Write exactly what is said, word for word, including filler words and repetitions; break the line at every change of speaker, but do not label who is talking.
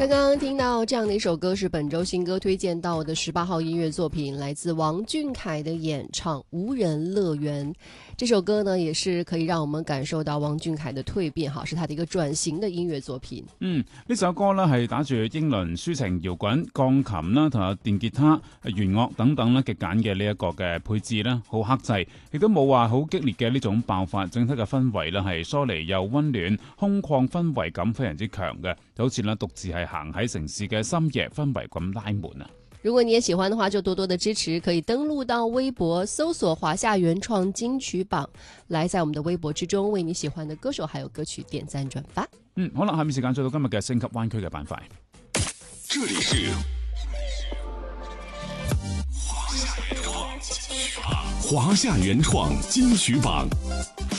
刚刚听到这样的一首歌，是本周新歌推荐到的十八号音乐作品，来自王俊凯的演唱《无人樂園》。这首歌呢，也是可以讓我們感受到王俊凱的蛻變，哈，是他的一個轉型的音樂作品。
嗯，呢首歌呢係打住英倫抒情搖滾、鋼琴啦同埋電吉他、弦樂等等咧極簡嘅呢一個嘅配置啦，好克制，亦都冇話好激烈嘅呢種爆發，整體嘅氛圍咧係疏離又溫暖，空曠氛圍感非常之強嘅，就好似咧獨自係行喺城市嘅深夜氛圍咁拉滿啊！
如果你也喜歡的話，就多多的支持，可以登錄到微博搜索華夏原創金曲榜，來在我們的微博之中為你喜歡的歌手還有歌曲點讚轉發。
嗯，好啦，下面時間再到今日嘅升級灣區嘅板塊。
這裡是華夏原創金曲榜。